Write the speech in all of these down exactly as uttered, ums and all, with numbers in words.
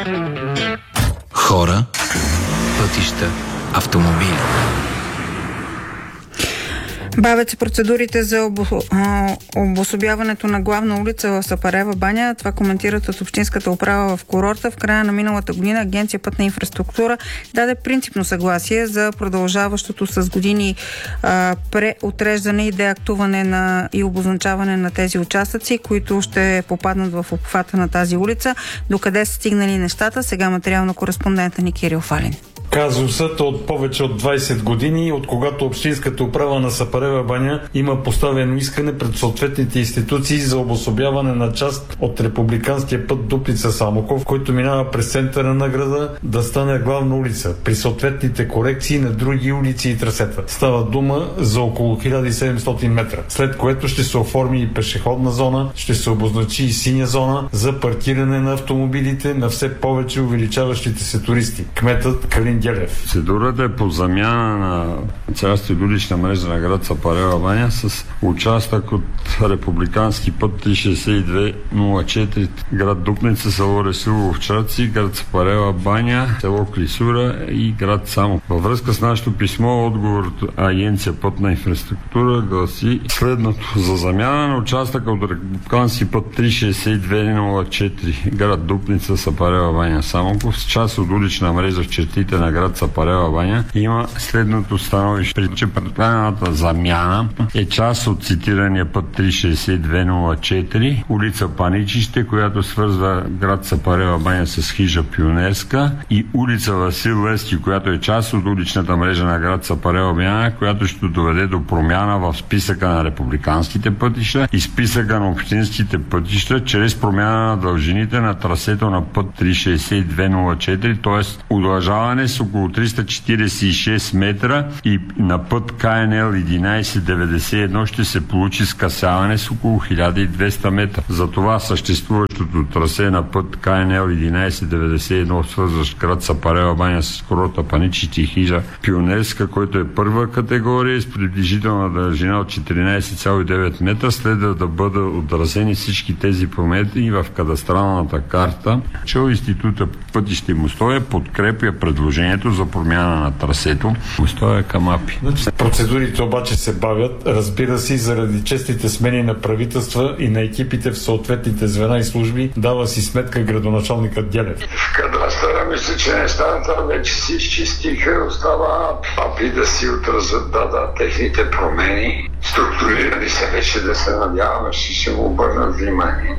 Хора, пътища, автомобили. Бавят се процедурите за обо... обособяването на главна улица в Сапарева баня. Това коментират от Общинската управа в курорта. В края на миналата година Агенция Пътна инфраструктура даде принципно съгласие за продължаващото с години а, преотреждане и деактуване на и обозначаване на тези участъци, които ще попаднат в обхвата на тази улица. Докъде са стигнали нещата? Сега материално кореспондента ни Кирил Фалин. Казусът от повече от двайсет години, от когато Общинската управа на Сапарева баня има поставено искане пред съответните институции за обособяване на част от републиканския път Дупница Самоков, който минава през центъра на града, да стане главна улица, при съответните корекции на други улици и трасета. Става дума за около хиляда и седемстотин метра, след което ще се оформи и пешеходна зона, ще се обозначи и синя зона за паркиране на автомобилите на все повече увеличаващите се туристи. Кметът Калин Гелев. Процедурата е по замяна на цялата улична мрежа на град Сапарева баня с участък от републикански път триста шейсет и две нула четири град Дупница, село Ресилово, Овчарци, град Сапарева баня, село Клисура и град Самоков. Във връзка с нашето писмо, отговор от Агенция Пътна инфраструктура гласи следното: за замяна на участъка от републикански път триста шейсет и две нула четири град Дупница, Сапарева баня, Самоков с част от улична мрежа в чертите на град Сапарева баня има следното становище, че предлаганата замяна е част от цитирания път триста шейсет и две нула четири, улица Паничище, която свързва град Сапарева баня с хижа Пионерска, и улица Васил Левски, която е част от уличната мрежа на град Сапарева баня, която ще доведе до промяна в списъка на републиканските пътища и списъка на общинските пътища чрез промяна на дължините на трасето на път триста шейсет и две нула четири, т.е. удължаване с около триста четирийсет и шест метра, и на път К Н Л единайсет деветдесет и едно ще се получи скъсяване с около хиляда и двеста метра. Затова съществуващото трасе на път К Н Л единайсет деветдесет и едно, свързващ град Сапарева баня с курорта Паничище и хижа Пионерска, който е първа категория с приблизителна дължина от четиринайсет цяло и девет метра, следва да бъдат отразени всички тези промени в кадастралната карта. Че Института пътища и мостове подкрепя предложението за промяна на трасето. Мостоя към АПИ. Процедурите обаче се бавят, разбира се, заради честите смени на правителства и на екипите в съответните звена и служби. Дава си сметка градоначалникът Гелев. В кадастъра мисля, че нещата вече си изчистиха. Остава АПИ да си отразят да, да, техните промени. Структурирали се вече, да се надяваме, че ще му обърнат внимание.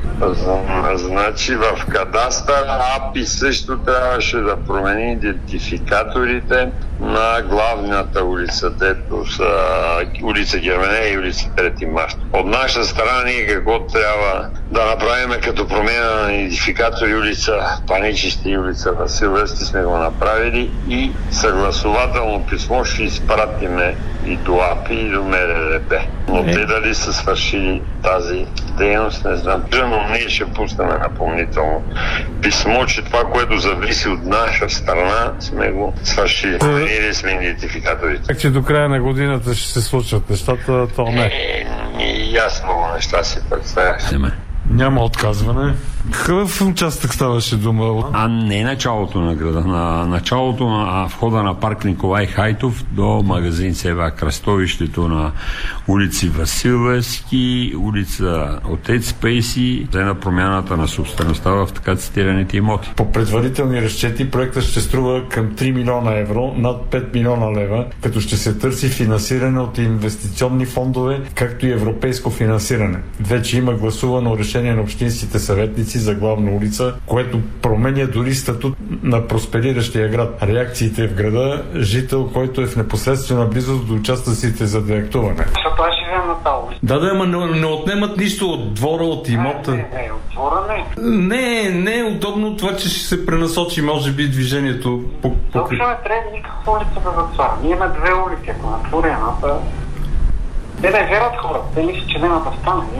Значи в кадастъра АПИ също трябваше да промени идентификаторите на главната улица, дето са улица Германия и улица трети март. От наша страна ние какво трябва да направим като промена на идентификатори улица Паничище и улица Васил Левски сме го направили, и съгласователно писмо ще изпратиме и до АПИ, и до М Р Р Б. Но е. те дали са свършили тази дейност, не знам. Но ние ще пуснем напомнително писмо, че това, което зависи от наша страна, сме го свършили. Или сме идентификаторите. Как че до края на годината ще се случват нещата, то не. Е, ясно неща си представяш. Няма отказване. Какъв участък ставаше дума? А не началото на града. На началото на входа на парк Николай Хайтов до магазин Сева, кръстовището на улици Васил Левски, улица Отец Пейси, на промяната на собствеността в така цитираните имоти. По предварителни разчети проектът ще струва към три милиона евро, над пет милиона лева, като ще се търси финансиране от инвестиционни фондове, както и европейско финансиране. Вече има гласувано решение на общинските съветници за главна улица, което променя дори статут на проспериращия град. Реакциите в града, жител, който е в непосредствена близост до участъците за деактуване. Защото аз живеем на тази улица. Да, да, ама не, не отнемат нищо от двора, от имота. Не, не, не, от двора не. Не, не е удобно това, че ще се пренасочи, може би, движението по... по... Точно не трябва никаква улица да затваря. Ние имаме две улици, ако натворя едната. Те да вярат хората, те мислят, че няма да стане.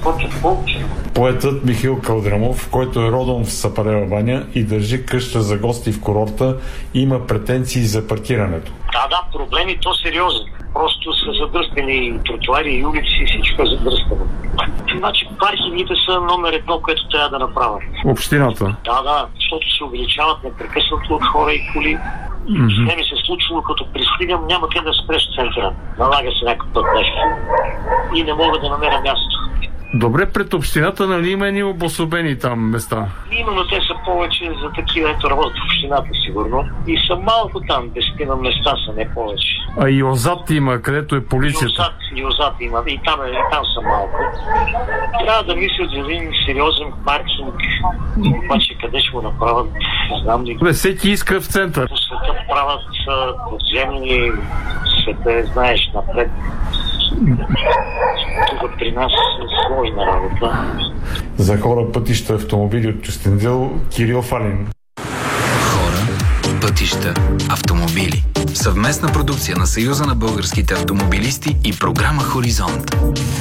почват по-учено. Поетът Михаил Калдрамов, който е родом в Сапарева баня и държи къща за гости в курорта, има претенции за паркирането. Да, да, проблеми, то сериозно. Просто са задръстени тротуари и улици и всичко е задръстено. Значи паркингите са номер едно, което трябва да направят. Общината? Да, да, защото се увеличават непрекъснато от хора и коли. Mm-hmm. Не ми се случило, като пристигам, няма къде да спреш в центъра. Налага се някакъв път нещо. И не мога да намеря място. Добре, пред общината нали има ни обособени там места? Има, но те са повече за такива, ето работят в общината сигурно. И са малко там, десетина места са, не повече. А и отзад има, където е полицията? И отзад, и отзад има, и там, е, и там са малко. Трябва да мислят за един сериозен паркинг, обаче къде ще го направят, не знам ли. Бе, всеки иска в център. По света правят подземни, света, знаеш, напред. Тук при нас е сложна работа. За хора, пътища, автомобили от Кюстендил, Кирил Фалин. Хора, пътища, автомобили. Съвместна продукция на Съюза на българските автомобилисти и програма Хоризонт.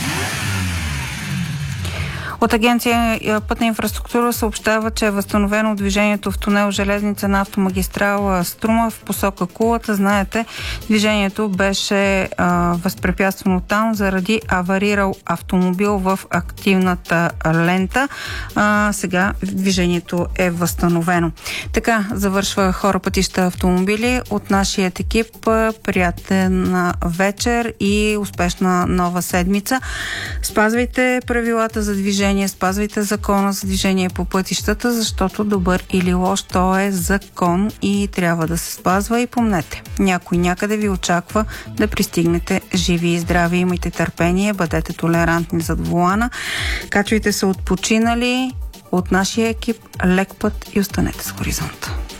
От агенция Пътна инфраструктура съобщава, че е възстановено движението в тунел Железница на автомагистрала Струма в посока Кулата. Знаете, движението беше а, възпрепятствано там заради аварирал автомобил в активната лента. А, сега движението е възстановено. Така завършва Хора, пътища, автомобили. От нашия екип приятен вечер и успешна нова седмица. Спазвайте правилата за движение, спазвайте закона за движение по пътищата, защото добър или лош, то е закон и трябва да се спазва. И помнете, някой някъде ви очаква да пристигнете живи и здрави. Имайте търпение, бъдете толерантни зад волана, качвайте се отпочинали. От нашия екип лек път и останете с Хоризонта.